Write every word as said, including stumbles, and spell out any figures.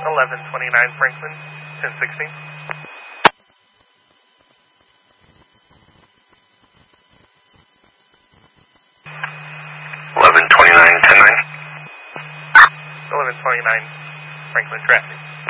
eleven twenty-nine Franklin, ten sixteen. eleven twenty-nine, ten nine. eleven twenty-nine Franklin traffic.